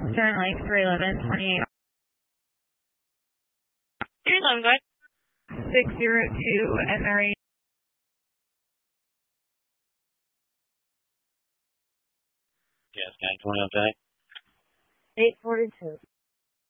Currently 311, 28. 311, go ahead. 602 at Mary. Yes, 920 on tag. 842.